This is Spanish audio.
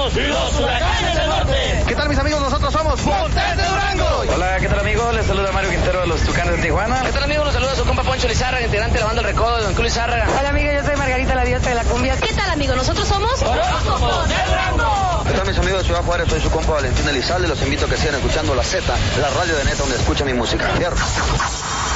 vientos y los huracanes del norte. ¿Qué tal, mis amigos? Nosotros somos Montes de Durango. Hola, ¿qué tal, amigos? Les saluda Mario Quintero de los Tucanes de Tijuana. ¿Qué tal, amigos? Los saluda su compa Poncho Lizárraga, integrante de la banda El Recodo de Don Julio Lizárraga. Hola, amiga, yo soy Margarita, la diosa de la cumbia. ¿Qué tal, amigo? Nosotros somos Horóscopos de Durango. ¿Qué tal, mis amigos de Ciudad Juárez? Soy su compa Valentín Elizalde. Los invito a que sigan escuchando La Z, la radio de Neta, donde escucha mi música. Fierro.